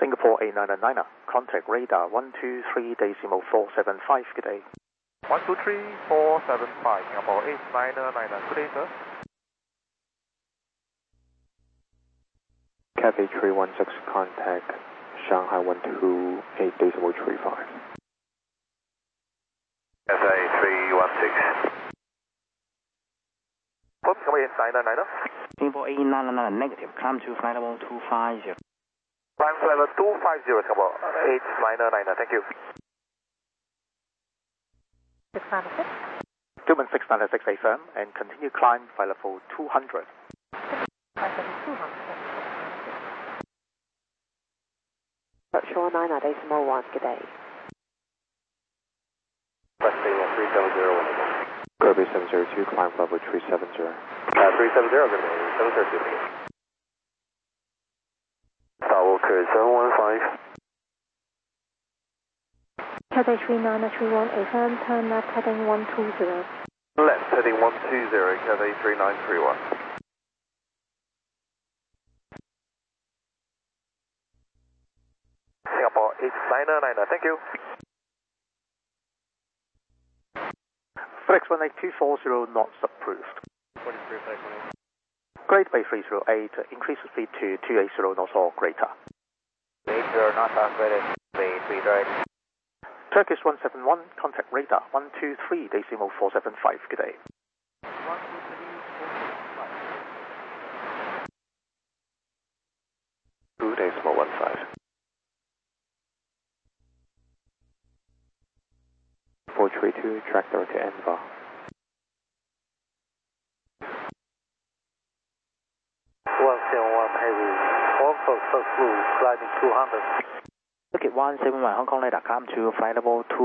Singapore 8999, contact radar 123.475, good day. 123.475, Singapore 8999, good day, sir. Cathay 316, contact Shanghai 128.35. Cathay 316. Singapore 8999. Singapore 8999, negative, climb to flight level 250. Climb level 250, Singapore 8999, thank you. 696. German 696 affirm and continue climb by level 200. 200. Shore 9.1, good day. Westway 3701. Kirby 702, climb level 370. 370, good day, 730. Skywalker 715. Cathay 3931, affirm, turn left heading 120. Left heading 120, Cathay 3931. Singapore 8999, thank you. Flex 18240 knots approved. 43 flight 1. Grade Bay 308, increase speed to 280 knots or greater. 80 knots upgraded, Bay 3 right. Turkish 171, contact radar 123.475, good day. 2.15. 432, tractor to Enva. Heavy, climbing 200. Look at 171, Hong Kong radar, climb to flight level 2.